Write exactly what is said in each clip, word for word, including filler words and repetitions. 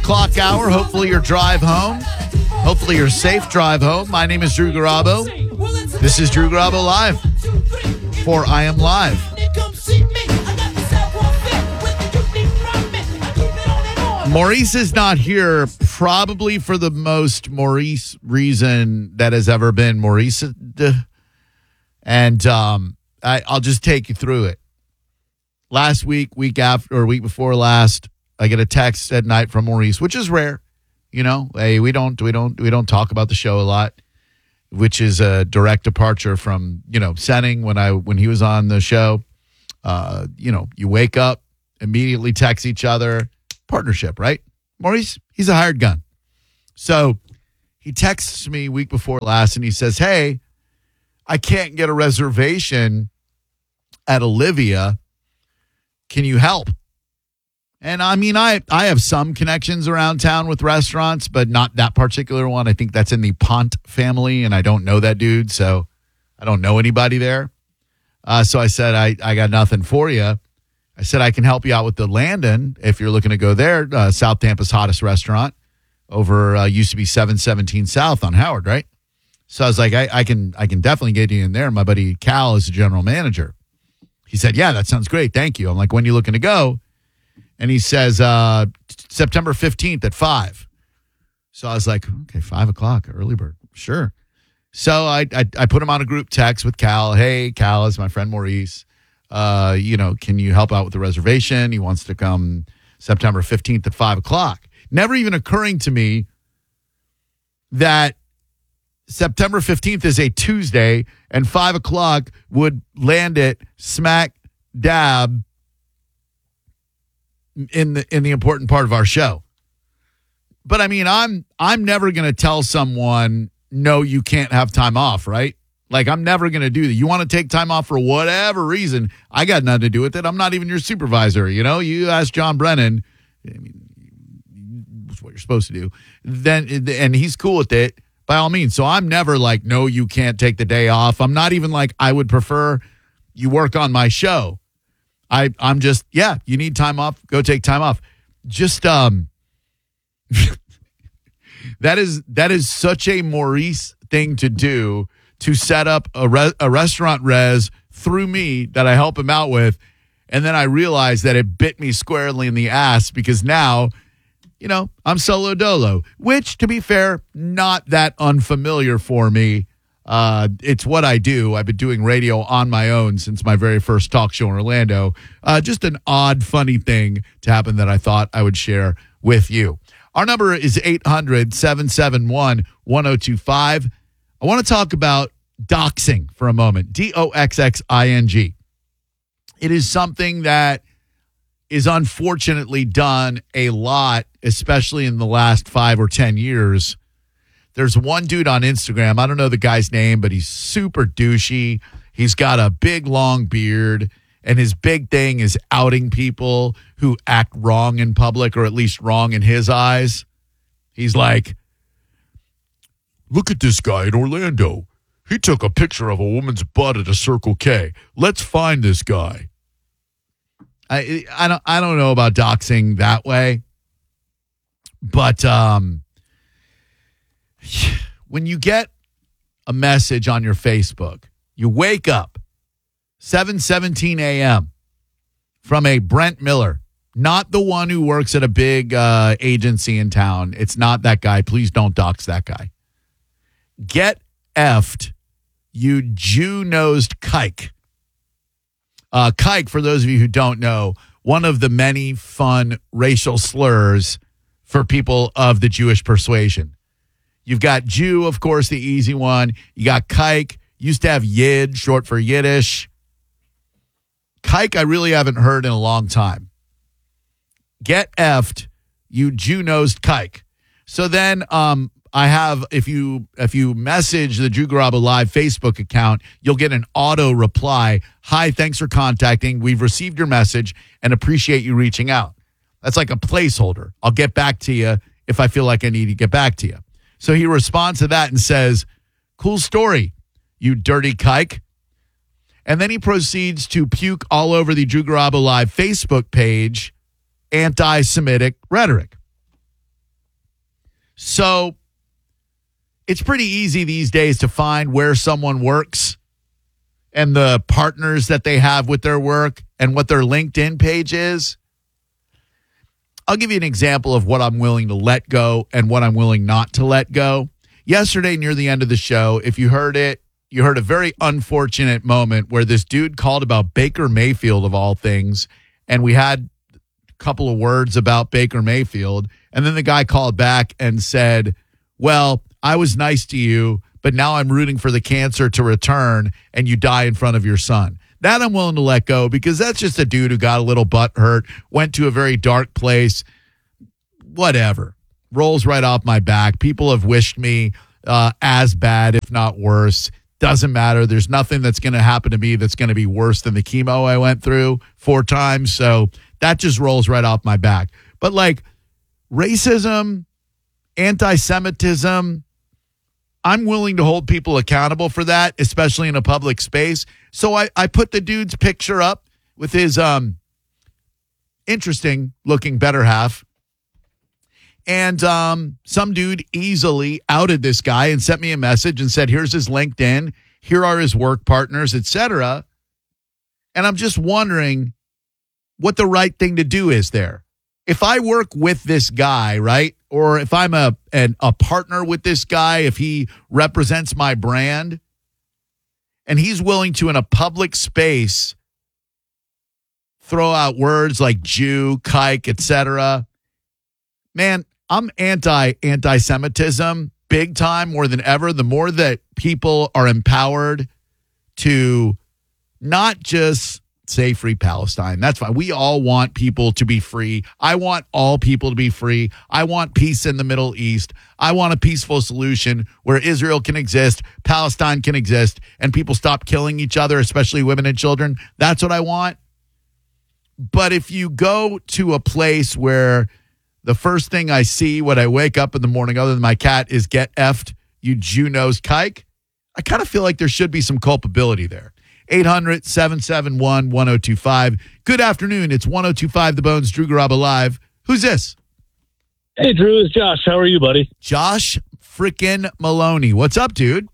o'clock hour. Hopefully your drive home. Hopefully your safe drive home. My name is Drew Garabo. This is Drew Garabo Live for I Am Live. Maurice is not here, probably for the most Maurice reason that has ever been Maurice. And um, I, I'll just take you through it. Last week, week after, or week before last, I get a text at night from Maurice, which is rare. You know, hey, we don't, we don't, we don't talk about the show a lot, which is a direct departure from, you know, Senning when I when he was on the show. Uh, you know, you wake up, immediately text each other. Partnership, right? Maurice, he's a hired gun. So he texts me week before last and he says, hey, I can't get a reservation at Olivia. Can you help? And I mean, I, I have some connections around town with restaurants, but not that particular one. I think that's in the Pont family, and I don't know that dude, so I don't know anybody there. Uh, so I said, I, I got nothing for you. I said, I can help you out with the Landon if you're looking to go there. Uh, South Tampa's hottest restaurant over uh, used to be seven seventeen South on Howard, right? So I was like, I, I can I can definitely get you in there. My buddy Cal is the general manager. He said, yeah, that sounds great. Thank you. I'm like, when are you looking to go? And he says, uh, September fifteenth at five. So I was like, okay, five o'clock, early bird. Sure. So I, I, I put him on a group text with Cal. Hey, Cal is my friend Maurice. Uh, you know, can you help out with the reservation? He wants to come September fifteenth at five o'clock. Never even occurring to me that September fifteenth is a Tuesday and five o'clock would land it smack dab in the in the important part of our show. But I mean, I'm I'm never going to tell someone, no, you can't have time off, right? Like, I'm never going to do that. You want to take time off for whatever reason, I got nothing to do with it. I'm not even your supervisor, you know? You ask John Brennan, I mean, that's what you're supposed to do. Then, and he's cool with it, by all means. So I'm never like, no, you can't take the day off. I'm not even like, I would prefer you work on my show. I, I'm just, yeah, you need time off, go take time off. Just, um, that is, that is such a Maurice thing to do, to set up a, re- a restaurant res through me that I help him out with. And then I realized that it bit me squarely in the ass because now, you know, I'm solo dolo, which, to be fair, not that unfamiliar for me. Uh, it's what I do. I've been doing radio on my own since my very first talk show in Orlando. Uh, just an odd, funny thing to happen that I thought I would share with you. Our number is eight hundred, seven seven one, one oh two five. I want to talk about doxing for a moment. D O X X I N G. It is something that is unfortunately done a lot, especially in the last five or ten years. There's one dude on Instagram. I don't know the guy's name, but he's super douchey. He's got a big, long beard, and his big thing is outing people who act wrong in public, or at least wrong in his eyes. He's like, look at this guy in Orlando. He took a picture of a woman's butt at a Circle K. Let's find this guy. I I don't I don't know about doxing that way, but um, when you get a message on your Facebook, you wake up seven seventeen a.m. from a Brent Miller, not the one who works at a big uh, agency in town. It's not that guy. Please don't dox that guy. Get effed, you Jew-nosed kike. Uh, kike, for those of you who don't know, one of the many fun racial slurs for people of the Jewish persuasion. You've got Jew, of course, the easy one. You got kike. Used to have Yid, short for Yiddish. Kike, I really haven't heard in a long time. Get effed, you Jew-nosed kike. So then, um, I have, if you if you message the Drew Garabo Live Facebook account, you'll get an auto reply. Hi, thanks for contacting. We've received your message and appreciate you reaching out. That's like a placeholder. I'll get back to you if I feel like I need to get back to you. So he responds to that and says, cool story, you dirty kike. And then he proceeds to puke all over the Drew Garabo Live Facebook page anti-Semitic rhetoric. So it's pretty easy these days to find where someone works and the partners that they have with their work and what their LinkedIn page is. I'll give you an example of what I'm willing to let go and what I'm willing not to let go. Yesterday, near the end of the show, if you heard it, you heard a very unfortunate moment where this dude called about Baker Mayfield, of all things, and we had a couple of words about Baker Mayfield, and then the guy called back and said, well, I was nice to you, but now I'm rooting for the cancer to return and you die in front of your son. That I'm willing to let go because that's just a dude who got a little butt hurt, went to a very dark place, whatever. Rolls right off my back. People have wished me uh, as bad, if not worse. Doesn't matter. There's nothing that's going to happen to me that's going to be worse than the chemo I went through four times. So that just rolls right off my back. But like racism, anti-Semitism, I'm willing to hold people accountable for that, especially in a public space. So I, I put the dude's picture up with his um, interesting looking better half. And um, some dude easily outed this guy and sent me a message and said, here's his LinkedIn. Here are his work partners, et cetera. And I'm just wondering what the right thing to do is there. If I work with this guy, right, or if I'm a an, a partner with this guy, if he represents my brand, and he's willing to, in a public space, throw out words like Jew, kike, et cetera, man, I'm anti anti-Semitism big time more than ever. The more that people are empowered to not just say free Palestine, that's fine. We all want people to be free. I want all people to be free. I want peace in the Middle East. I want a peaceful solution where Israel can exist, Palestine can exist, and people stop killing each other, especially women and children. That's what I want. But if you go to a place where the first thing I see when I wake up in the morning, other than my cat, is get effed, you Jew-nosed kike, I kind of feel like there should be some culpability there. eight hundred, seven seven one, one oh two five. Good afternoon. It's one oh two five The Bones, Drew Garabo Live. Who's this? Hey, Drew, it's Josh. How are you, buddy? Josh frickin' Maloney. What's up, dude?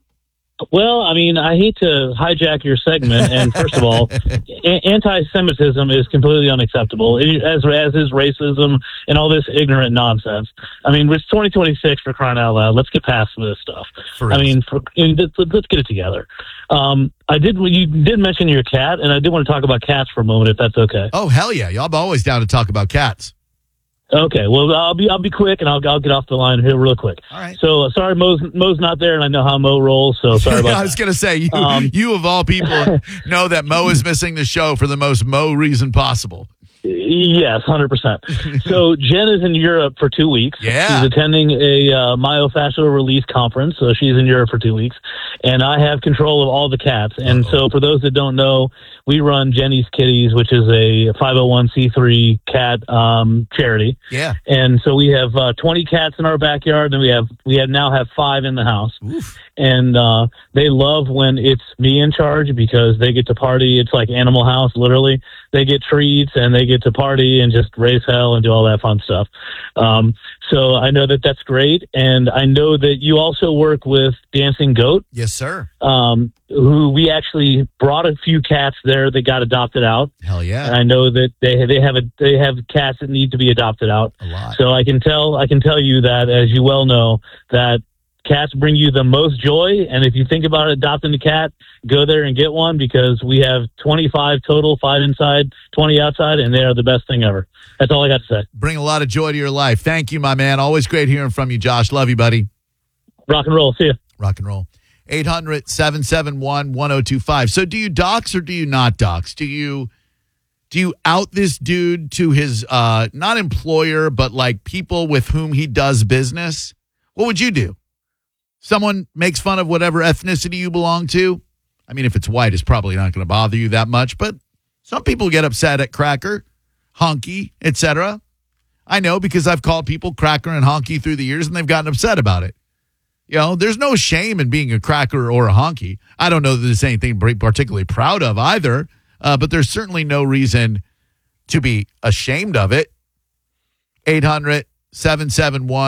Well, I mean, I hate to hijack your segment, and first of all, a- anti-Semitism is completely unacceptable, as as is racism and all this ignorant nonsense. I mean, it's twenty twenty-six, for crying out loud. Let's get past this stuff. For I mean, for, I mean, let's, let's get it together. Um, I did. You did mention your cat, and I did want to talk about cats for a moment, if that's okay. Oh, hell yeah. Y'all be always down to talk about cats. Okay, well, I'll be I'll be quick, and I'll I'll get off the line here real quick. All right. So uh, sorry, Mo's Mo's not there, and I know how Mo rolls. So sorry about that. I was going to say you, Um, you of all people know that Mo is missing the show for the most Mo reason possible. Yes, one hundred percent. So Jen is in Europe for two weeks. Yeah. She's attending a uh, myofascial release conference, so she's in Europe for two weeks. And I have control of all the cats. And Uh-oh. So for those that don't know, we run Jenny's Kitties, which is a five oh one c three cat um, charity. Yeah. And so we have uh, twenty cats in our backyard, and we have we have now have five in the house. Oof. And uh, they love when it's me in charge because they get to party. It's like Animal House, literally. They get treats and they get to party and just raise hell and do all that fun stuff. Um, so I know that that's great. And I know that you also work with Dancing Goat. Yes, sir. Um, who we actually brought a few cats there that got adopted out. Hell yeah. And I know that they they have a they have cats that need to be adopted out. A lot. So I can tell I can tell you that, as you well know, that cats bring you the most joy, and if you think about adopting a cat, go there and get one, because we have twenty-five total, five inside, twenty outside, and they are the best thing ever. That's all I got to say. Bring a lot of joy to your life. Thank you, my man. Always great hearing from you, Josh. Love you, buddy. Rock and roll. See ya. Rock and roll. eight hundred, seven seven one, one oh two five. So do you dox or do you not dox? Do you do you out this dude to his uh, not employer, but like people with whom he does business? What would you do? Someone makes fun of whatever ethnicity you belong to. I mean, if it's white, it's probably not going to bother you that much, but some people get upset at cracker, honky, et cetera. I know, because I've called people cracker and honky through the years, and they've gotten upset about it. You know, there's no shame in being a cracker or a honky. I don't know that there's anything particularly proud of either, uh, but there's certainly no reason to be ashamed of it. eight hundred, seven seven one,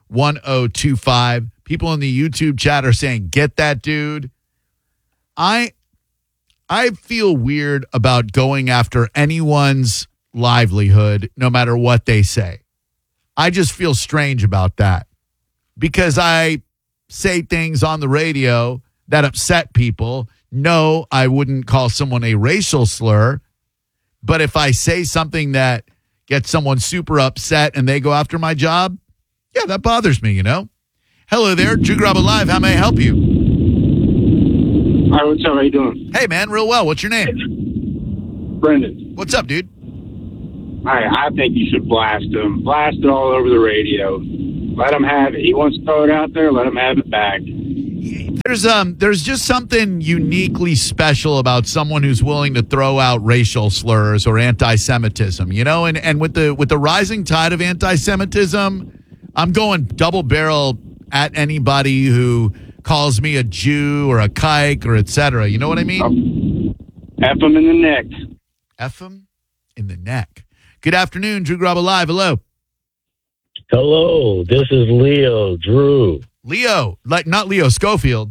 one oh two five. People in the YouTube chat are saying, get that dude. I I feel weird about going after anyone's livelihood, no matter what they say. I just feel strange about that because I say things on the radio that upset people. No, I wouldn't call someone a racial slur. But if I say something that gets someone super upset and they go after my job, yeah, that bothers me, you know? Hello there, Drew Garabo Live. How may I help you? Hi, what's up? How you doing? Hey, man, real well. What's your name? Brendan. What's up, dude? I, I think you should blast him. Blast it all over the radio. Let him have it. He wants to throw it out there. Let him have it back. There's um, there's just something uniquely special about someone who's willing to throw out racial slurs or anti-Semitism, you know. And and with the with the rising tide of anti-Semitism, I'm going double barrel at anybody who calls me a Jew or a kike or et cetera. You know what I mean? F him in the neck. F him in the neck. Good afternoon, Drew Garabo Live. Hello. Hello, this is Leo Drew. Leo, like not Leo Schofield.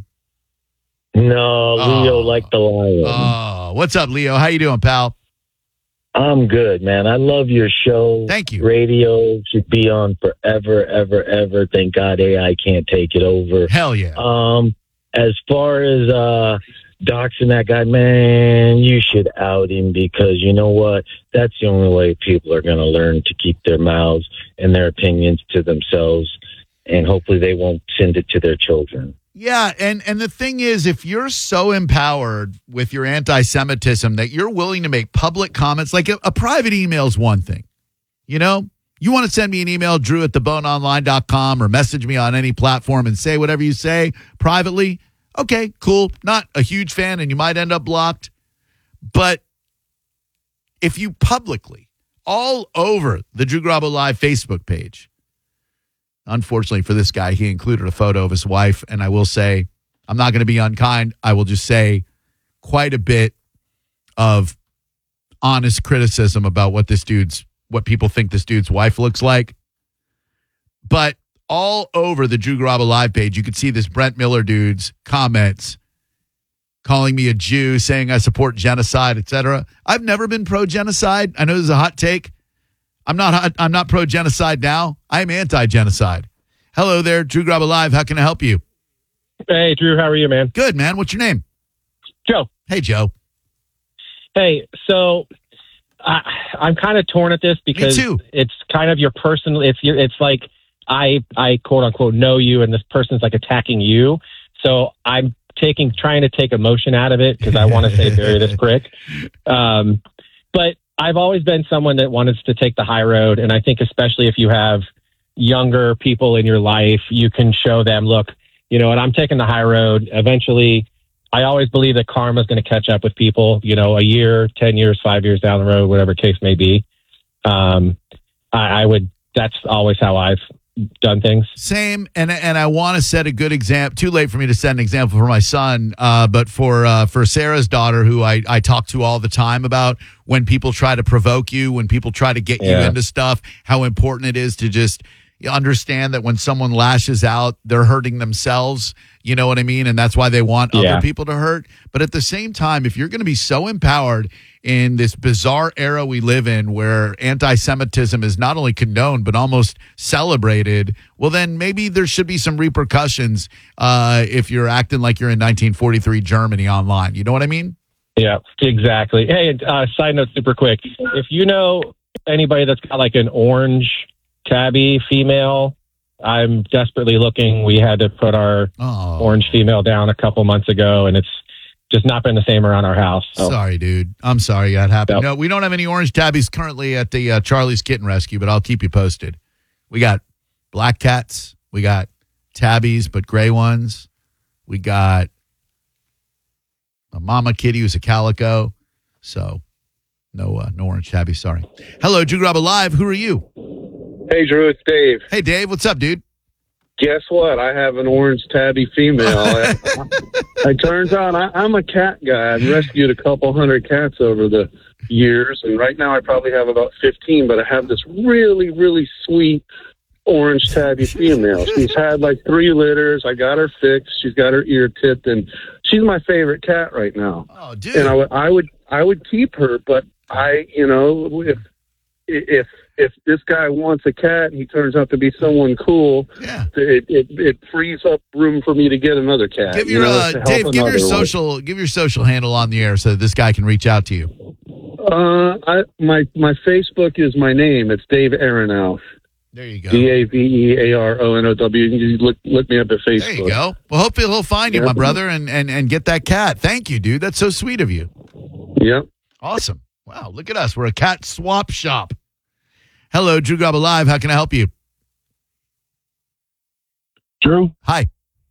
No, Leo Oh. like the lion. Oh, what's up, Leo? How you doing, pal? I'm good, man. I love your show. Thank you. Radio should be on forever, ever, ever. Thank God A I can't take it over. Hell yeah. Um, as far as uh, doxing that guy, man, you should out him because you know what? That's the only way people are going to learn to keep their mouths and their opinions to themselves, and hopefully they won't send it to their children. Yeah, and, and the thing is, if you're so empowered with your anti-Semitism that you're willing to make public comments, like a, a private email is one thing. You know, you want to send me an email, drew at the bone online dot com, or message me on any platform and say whatever you say privately. Okay, cool. Not a huge fan, and you might end up blocked. But if you publicly, all over the Drew Garabo Live Facebook page, unfortunately for this guy, he included a photo of his wife, and I will say, I'm not going to be unkind. I will just say quite a bit of honest criticism about what this dude's, what people think this dude's wife looks like. But all over the Drew Garabo Live page, you could see this Brent Miller dude's comments calling me a Jew, saying I support genocide, et cetera. I've never been pro-genocide. I know this is a hot take. I'm not I'm not pro-genocide now. I'm anti-genocide. Hello there, Drew Garabo Live. How can I help you? Hey, Drew. How are you, man? Good, man. What's your name? Joe. Hey, Joe. Hey, so I, I'm kind of torn at this because Me too. it's kind of your personal. It's your. It's like I I quote unquote know you, and this person's like attacking you. So I'm taking trying to take emotion out of it because I want to say bury this prick. Um, but I've always been someone that wanted to take the high road. And I think especially if you have younger people in your life, you can show them, look, you know, and I'm taking the high road. Eventually, I always believe that karma is going to catch up with people, you know, a year, ten years, five years down the road, whatever case may be. Um, I, I would, that's always how I've done things. Same, and and I want to set a good example. Too late for me to set an example for my son, uh, but for uh, for Sarah's daughter, who I, I talk to all the time about when people try to provoke you, when people try to get Yeah. you into stuff, how important it is to just understand that when someone lashes out, they're hurting themselves. You know what I mean? And that's why they want Yeah. other people to hurt. But at the same time, if you're going to be so empowered in this bizarre era we live in where anti-Semitism is not only condoned but almost celebrated, well, then maybe there should be some repercussions uh, if you're acting like you're in nineteen forty-three Germany online. You know what I mean? Yeah, exactly. Hey, uh, side note, super quick. If you know anybody that's got like an orange tabby female, I'm desperately looking. We had to put our Oh, orange female down a couple months ago, and it's just not been the same around our house. So. Sorry, dude. I'm sorry that happened. Yep. No, we don't have any orange tabbies currently at the uh, Charlie's Kitten Rescue, but I'll keep you posted. We got black cats. We got tabbies, but gray ones. We got a mama kitty who's a calico. So no, uh, no orange tabbies. Sorry. Hello, Drew Garabo Live. Who are you? Hey, Drew, it's Dave. Hey, Dave. What's up, dude? Guess what? I have an orange tabby female. I, it turns out I, I'm a cat guy. I've rescued a couple hundred cats over the years, and right now I probably have about fifteen, but I have this really, really sweet orange tabby female. She's had like three litters. I got her fixed. She's got her ear tipped, and she's my favorite cat right now. Oh, dude. And I would, I would, I would keep her, but I, you know, if if if this guy wants a cat and he turns out to be someone cool, Yeah. it it, it frees up room for me to get another cat. Give you your know, uh, to help Dave. Give your another one. social. Give your social handle on the air so that this guy can reach out to you. Uh, I, my my Facebook is my name. It's Dave Aronow. There you go. D A V E A R O N O W. You can look look me up at Facebook. There you go. Well, hopefully he'll find you, Yep. my brother, and, and and get that cat. Thank you, dude. That's so sweet of you. Yep. Awesome. Wow, look at us. We're a cat swap shop. Hello, Drew Garabo Live. How can I help you? Drew, Hi.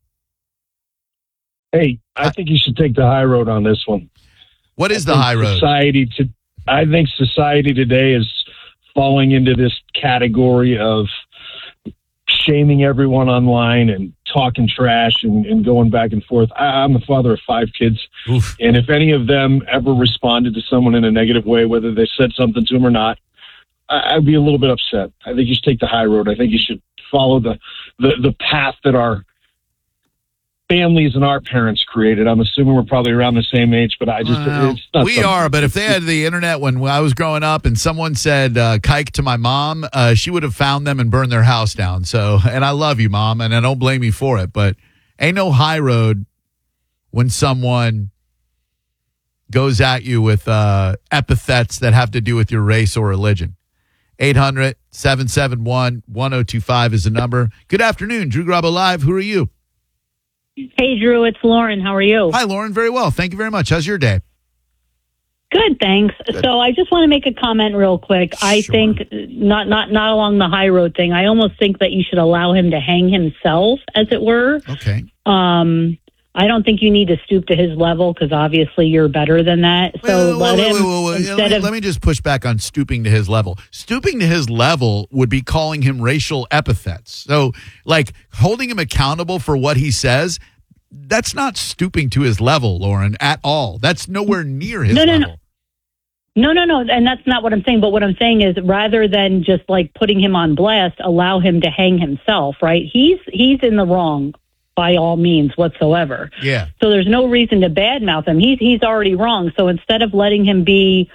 hey, I think you should take the high road on this one. What is I the think high road? Society to, I think society today is falling into this category of shaming everyone online and talking trash and, and going back and forth. I, I'm a father of five kids, Oof. and if any of them ever responded to someone in a negative way, whether they said something to them or not, I, I'd be a little bit upset. I think you should take the high road. I think you should follow the, the, the path that our families and our parents created. I'm assuming we're probably around the same age, but I just Well, it's not we something- are, but if they had the internet when I was growing up and someone said uh, kike to my mom, uh, she would have found them and burned their house down. So, and I love you, Mom, and I don't blame you for it, but ain't no high road when someone goes at you with uh, epithets that have to do with your race or religion. eight hundred, seven seven one, one oh two five is the number. Good afternoon, Drew Garabo Live. Who are you? Hey, Drew, it's Lauren. How are you? Hi, Lauren. Very well. Thank you very much. How's your day? Good, thanks. So I just want to make a comment real quick. I Sure. think not not not along the high road thing. I almost think that you should allow him to hang himself, as it were. Okay. Um, I don't think you need to stoop to his level because obviously you're better than that. So Wait, let wait, him wait, wait, wait. instead Let me- of let me just push back on stooping to his level. Stooping to his level would be calling him racial epithets. So, like, holding him accountable for what he says, that's not stooping to his level, Lauren, at all. That's nowhere near his No, no, no. level. No, no, no, and that's not what I'm saying. But what I'm saying is, rather than just like putting him on blast, allow him to hang himself. Right? He's he's in the wrong by all means whatsoever. Yeah. So there's no reason to badmouth him. He's he's already wrong. So instead of letting him be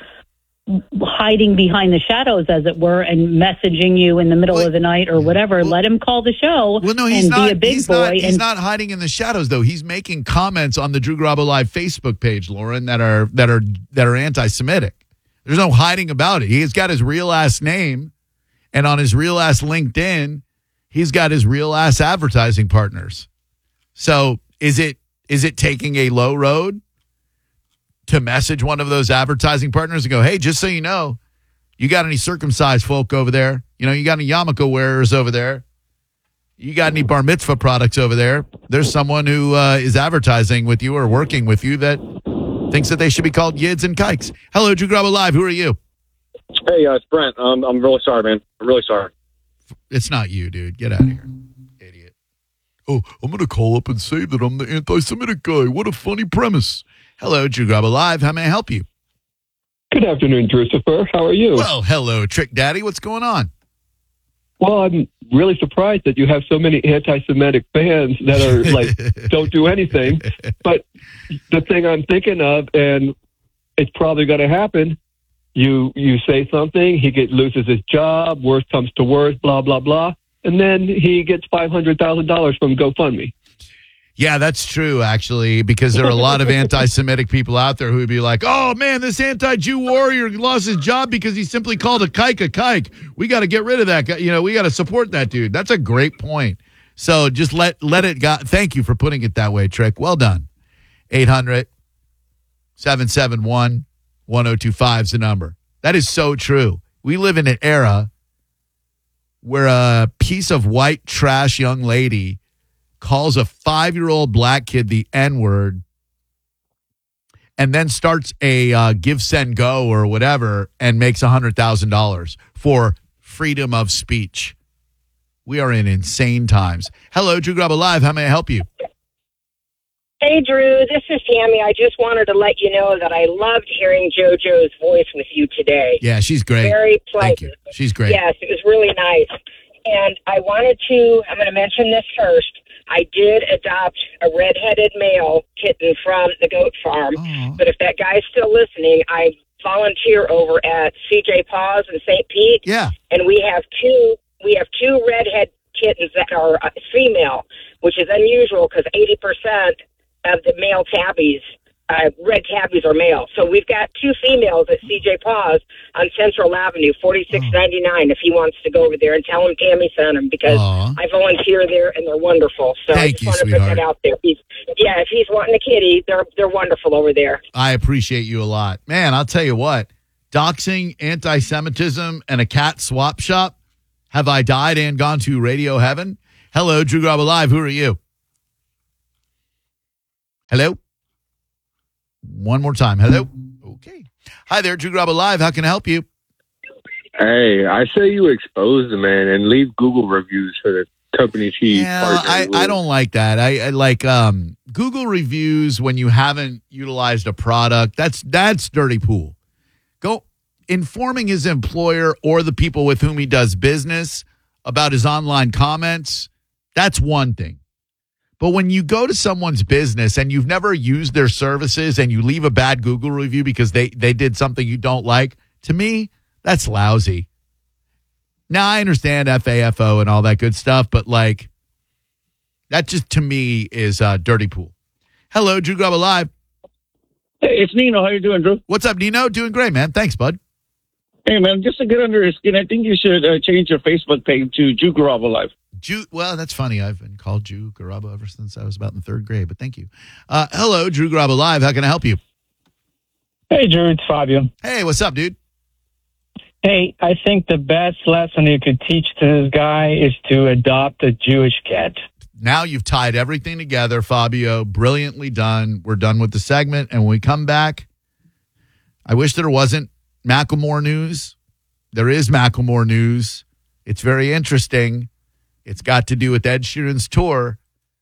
hiding behind the shadows, as it were, and messaging you in the middle Well, of the night or whatever, well- let him call the show Well, no, he's and not. be a big he's boy. not. He's and not hiding in the shadows, though. He's making comments on the Drew Garabo Live Facebook page, Lauren, that are that are that are anti-Semitic. There's no hiding about it. He's got his real ass name, and on his real ass LinkedIn, he's got his real ass advertising partners. So is it is it taking a low road to message one of those advertising partners and go, hey, just so you know, you got any circumcised folk over there? You know, you got any yarmulke wearers over there? You got any bar mitzvah products over there? There's someone who uh, is advertising with you or working with you that thinks that they should be called yids and kikes. Hello, Drew Garabo Live. Who are you? Hey, uh, it's Brent. Um, I'm really sorry, man. I'm really sorry. It's not you, dude. Get out of here, idiot. Oh, I'm going to call up and say that I'm the anti-Semitic guy. What a funny premise. Hello, Drew Garabo Live. How may I help you? Good afternoon, Christopher. How are you? Well, hello, Trick Daddy. What's going on? Well, I'm really surprised that you have so many anti-Semitic fans that are like, don't do anything. But the thing I'm thinking of, and it's probably going to happen, you you say something, he get loses his job, worse comes to worse, blah, blah, blah. And then he gets five hundred thousand dollars from GoFundMe. Yeah, that's true, actually, because there are a lot of anti-Semitic people out there who would be like, oh, man, this anti-Jew warrior lost his job because he simply called a kike a kike. We got to get rid of that guy. You know, we got to support that dude. That's a great point. So just let let it go. Thank you for putting it that way, Trick. Well done. eight hundred, seven seven one, one oh two five is the number. That is so true. We live in an era where a piece of white trash young lady calls a five-year-old black kid the N-word and then starts a uh, give, send, go or whatever and makes one hundred thousand dollars for freedom of speech. We are in insane times. Hello, Drew Garabo Live. How may I help you? Hey, Drew. This is Tammy. I just wanted to let you know that I loved hearing JoJo's voice with you today. Yeah, she's great. Very pleasant. Thank you. She's great. Yes, it was really nice. And I wanted to, I'm going to mention this first. I did adopt a redheaded male kitten from the goat farm. Oh. But if that guy's still listening, I volunteer over at C J Paws in Saint Pete. Yeah. And we have two, we have two redhead kittens that are uh, female, which is unusual because eighty percent of the male tabbies, uh, red tabbies are male. So we've got two females at C J Paws on Central Avenue, forty-six ninety-nine. If he wants to go over there and tell him Tammy sent him, because Aw. I volunteer there and they're wonderful. So Thank I just you, want to put sweetheart. that out there. He's, yeah, if he's wanting a kitty, they're they're wonderful over there. I appreciate you a lot. Man, I'll tell you what. Doxing, anti-Semitism, and a cat swap shop. Have I died and gone to radio heaven? Hello, Drew Garabo Live. Who are you? Hello? One more time. Hello? Okay. Hi there, Drew Garabo Live. How can I help you? Hey, I say you expose the man and leave Google reviews for the companies he Yeah, partners I, with. I don't like that. I, I like um, Google reviews when you haven't utilized a product. That's that's dirty pool. Go informing his employer or the people with whom he does business about his online comments. That's one thing. But when you go to someone's business and you've never used their services and you leave a bad Google review because they, they did something you don't like, to me, that's lousy. Now, I understand F A F O and all that good stuff, but like, that just to me is uh, dirty pool. Hello, Drew Garabo Live. Hey, it's Nino. How you doing, Drew? What's up, Nino? Doing great, man. Thanks, bud. Hey, man, just to get under his skin, I think you should uh, change your Facebook page to Drew Garabo Live. Jew, well, that's funny. I've been called Drew Garabo ever since I was about in the third grade, but thank you. Uh, hello, Drew Garabo Live. How can I help you? Hey, Drew, it's Fabio. Hey, what's up, dude? Hey, I think the best lesson you could teach to this guy is to adopt a Jewish cat. Now you've tied everything together, Fabio. Brilliantly done. We're done with the segment, and when we come back, I wish there wasn't Macklemore news. There is Macklemore news. It's very interesting. It's got to do with Ed Sheeran's tour,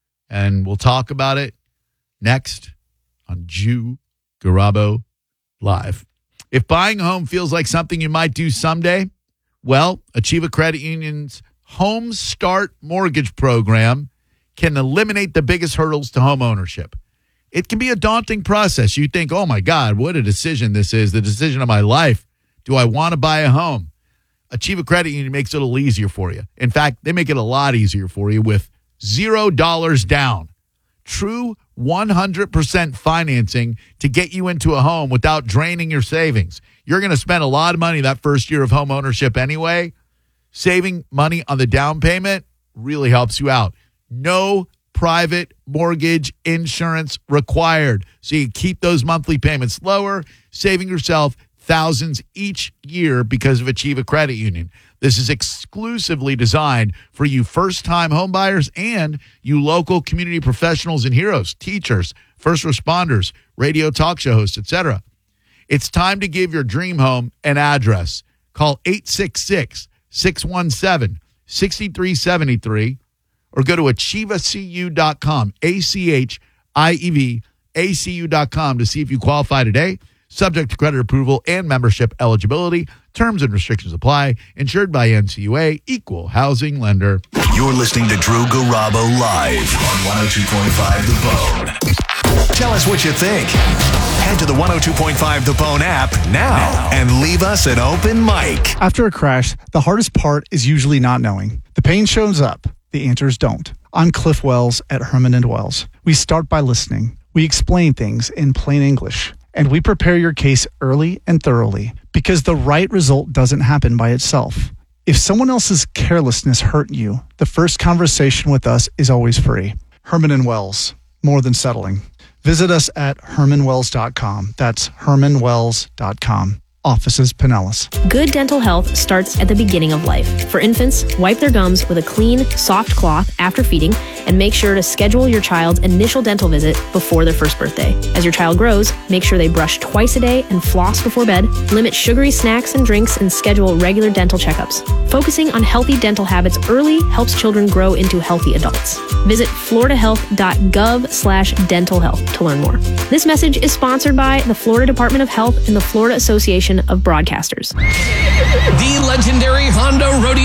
and we'll talk about it next on Drew Garabo Live. If buying a home feels like something you might do someday, well, Achieva Credit Union's Home Start Mortgage Program can eliminate the biggest hurdles to home ownership. It can be a daunting process. You think, oh, my God, what a decision this is, the decision of my life. Do I want to buy a home? Achieva Credit Union makes it a little easier for you. In fact, they make it a lot easier for you with zero dollars down. True one hundred percent financing to get you into a home without draining your savings. You're going to spend a lot of money that first year of home ownership anyway. Saving money on the down payment really helps you out. No private mortgage insurance required. So you keep those monthly payments lower, saving yourself thousands each year because of Achieva Credit Union. This is exclusively designed for you first-time homebuyers and you local community professionals and heroes, teachers, first responders, radio talk show hosts, et cetera. It's time to give your dream home an address. Call eight six six, six one seven, six three seven three or go to achieva c u dot com, A C H I E V A C U dot com to see if you qualify today. Subject to credit approval and membership eligibility. Terms and restrictions apply. Insured by N C U A, Equal Housing Lender. You're listening to Drew Garabo Live on one oh two point five The Bone. Tell us what you think. Head to the one oh two point five The Bone app now and leave us an open mic. After a crash, the hardest part is usually not knowing. The pain shows up. The answers don't. I'm Cliff Wells at Herman and Wells. We start by listening. We explain things in plain English. And we prepare your case early and thoroughly because the right result doesn't happen by itself. If someone else's carelessness hurt you, the first conversation with us is always free. Herman and Wells, more than settling. Visit us at herman wells dot com. That's herman wells dot com. Offices Pinellas. Good dental health starts at the beginning of life. For infants, wipe their gums with a clean, soft cloth after feeding and make sure to schedule your child's initial dental visit before their first birthday. As your child grows, make sure they brush twice a day and floss before bed, limit sugary snacks and drinks, and schedule regular dental checkups. Focusing on healthy dental habits early helps children grow into healthy adults. Visit florida health dot gov slash dental health to learn more. This message is sponsored by the Florida Department of Health and the Florida Association of Broadcasters. The legendary Honda Rodeo and Music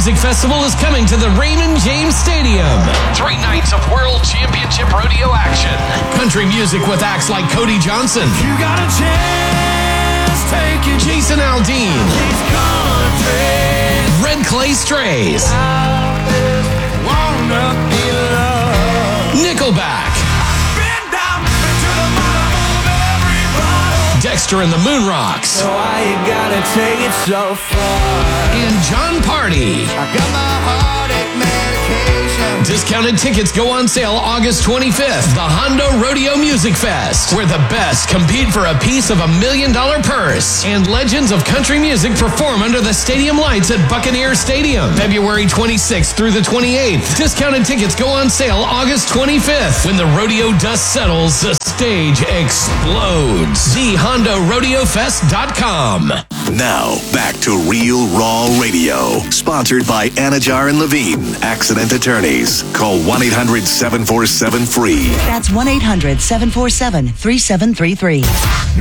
Music Festival is coming to the Raymond James Stadium. Three nights of World Championship rodeo action. Country music with acts like Cody Johnson. You got a chance, take it. Jason Aldean. Red Clay Strays. Nickelback. Dexter and the Moon Rocks. So I gotta take it so far. And John Party. I got my heartache medication. Discounted tickets go on sale August twenty-fifth. The Hondo Rodeo Music Fest, where the best compete for a piece of a million dollar purse. And legends of country music perform under the stadium lights at Buccaneer Stadium, February twenty-sixth through the twenty-eighth. Discounted tickets go on sale August twenty-fifth. When the rodeo dust settles, the stage explodes. the hondo rodeo fest dot com. Now, back to Real Raw Radio. Sponsored by Anajar and Levine, Accident Attorneys. Call one eight hundred seven four seven free. That's one eight hundred seven four seven three seven three three.